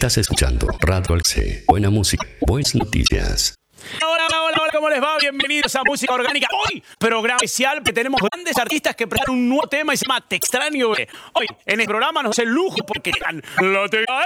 Estás escuchando Radio Alce. Buena música, buenas noticias. Hola, ¿cómo les va? Bienvenidos a Música Orgánica. Hoy, programa especial, que tenemos grandes artistas que presentan un nuevo tema y se llama Te extraño, bebé. Hoy, en el programa nos hace el lujo porque la